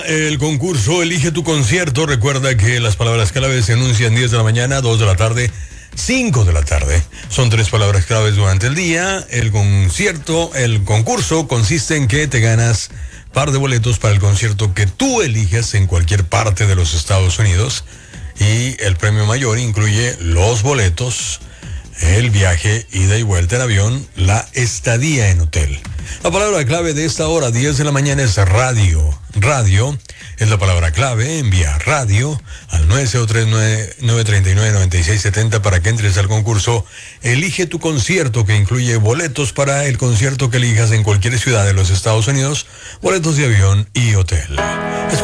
El concurso Elige tu concierto. Recuerda que las palabras claves se anuncian 10 de la mañana, 2 de la tarde, 5 de la tarde. Son 3 palabras claves durante el día. El concurso consiste en que te ganas par de boletos para el concierto que tú eliges en cualquier parte de los Estados Unidos. Y el premio mayor incluye los boletos, el viaje, ida y vuelta en avión, la estadía en hotel. La palabra clave de esta hora, 10 de la mañana, es radio. Radio es la palabra clave. Envía radio al 903-939-9670 para que entres al concurso Elige tu concierto, que incluye boletos para el concierto que elijas en cualquier ciudad de los Estados Unidos, boletos de avión y hotel.